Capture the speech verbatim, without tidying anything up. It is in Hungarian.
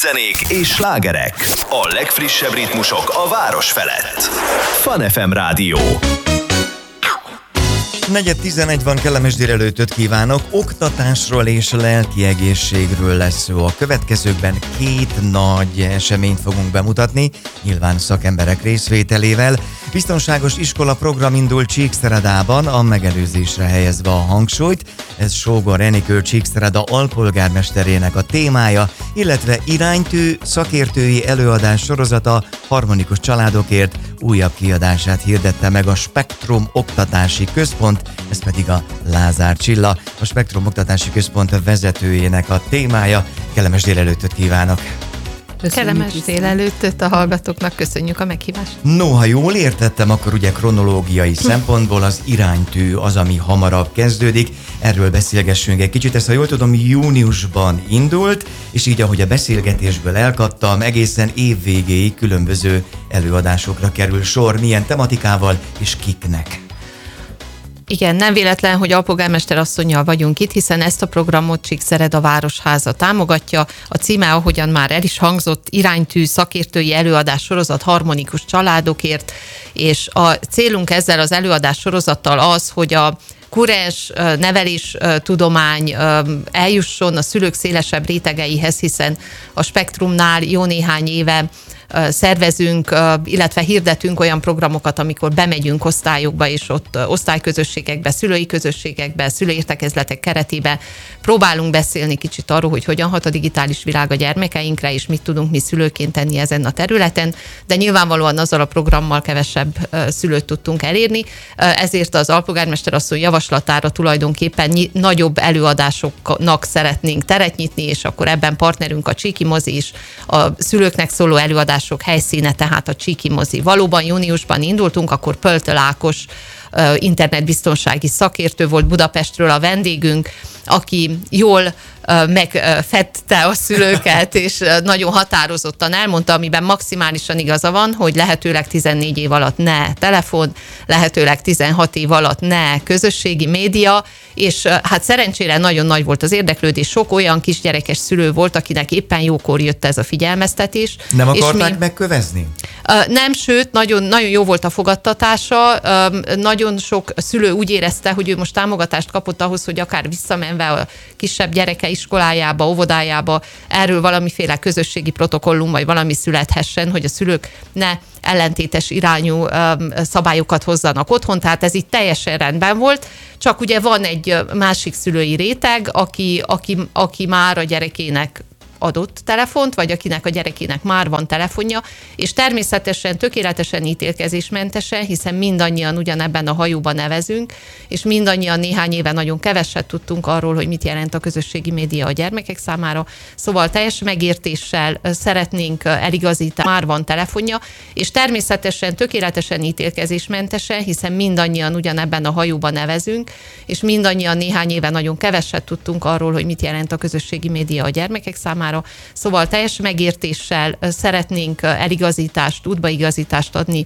zenék és slágerek. A legfrissebb ritmusok a város felett. Fun ef em Rádió. negyven tizenegy van, kellemes délelőttöt kívánok. Oktatásról és lelki egészségről lesz szó. A következőkben két nagy eseményt fogunk bemutatni, nyilván szakemberek részvételével. Biztonságos iskola program indul Csíkszeredában, a megelőzésre helyezve a hangsúlyt. Ez Sógor Enikő Csíkszereda alpolgármesterének a témája, illetve iránytű szakértői előadás sorozata Harmonikus családokért újabb kiadását hirdette meg a Spektrum Oktatási Központ, ez pedig a Lázár Csilla, a Spektrum Oktatási Központ vezetőjének a témája. Kellemes délelőttöt kívánok! Kellemes délelőttöt a hallgatóknak, köszönjük a meghívást. No, ha jól értettem, akkor ugye kronológiai szempontból az iránytű az, ami hamarabb kezdődik. Erről beszélgessünk egy kicsit. Ez, ha jól tudom, júniusban indult, és így, ahogy a beszélgetésből elkaptam, egészen év végéig különböző előadásokra kerül sor. Milyen tematikával és kiknek? Igen, nem véletlen, hogy alpolgármester asszonnyal vagyunk itt, hiszen ezt a programot Csíkszereda Városháza támogatja. A címe, ahogyan már el is hangzott, iránytű szakértői előadás sorozat Harmonikus családokért, és a célunk ezzel az előadás sorozattal az, hogy a kurens nevelés tudomány eljusson a szülők szélesebb rétegeihez, hiszen a Spektrumnál jó néhány éve szervezünk, illetve hirdetünk olyan programokat, amikor bemegyünk osztályokba, és ott osztályközösségekbe, szülői közösségekbe, szülőértekezletek keretében próbálunk beszélni kicsit arról, hogy hogyan hat a digitális világ a gyermekeinkre, és mit tudunk mi szülőként tenni ezen a területen, de nyilvánvalóan azzal a programmal kevesebb szülőt tudtunk elérni, ezért az alpolgármester asszony javaslatára tulajdonképpen nagyobb előadásoknak szeretnénk teret nyitni, és akkor ebben partnerünk a Csíki Mozi is, a szülőknek szóló előadás helyszíne, tehát a Csíki Mozi. Valóban júniusban indultunk, akkor Pöltl Ákos internetbiztonsági szakértő volt Budapestről a vendégünk, aki jól megfedte a szülőket, és nagyon határozottan elmondta, amiben maximálisan igaza van, hogy lehetőleg tizennégy év alatt ne telefon, lehetőleg tizenhat év alatt ne közösségi média, és hát szerencsére nagyon nagy volt az érdeklődés, sok olyan kisgyerekes szülő volt, akinek éppen jókor jött ez a figyelmeztetés. Nem akarták mi... megkövezni? Nem, sőt, nagyon, nagyon jó volt a fogadtatása, nagyon sok szülő úgy érezte, hogy ő most támogatást kapott ahhoz, hogy akár visszamenve a kisebb gyereke iskolájába, óvodájába erről valamiféle közösségi protokollum, vagy valami születhessen, hogy a szülők ne ellentétes irányú szabályokat hozzanak otthon, tehát ez itt teljesen rendben volt, csak ugye van egy másik szülői réteg, aki, aki, aki már a gyerekének adott telefont, vagy akinek a gyerekének már van telefonja, és természetesen tökéletesen ítélkezésmentesen, hiszen mindannyian ugyanebben a hajóban nevezünk, és mindannyian néhány éve nagyon keveset tudtunk arról, hogy mit jelent a közösségi média a gyermekek számára, szóval teljes megértéssel szeretnénk eligazítani, már van telefonja, és természetesen tökéletesen ítélkezésmentesen, hiszen mindannyian ugyanebben a hajóban nevezünk, és mindannyian néhány éve nagyon keveset tudtunk arról, hogy mit jelent a közösségi média a gyermekek számára. Szóval teljes megértéssel szeretnénk eligazítást, útbaigazítást adni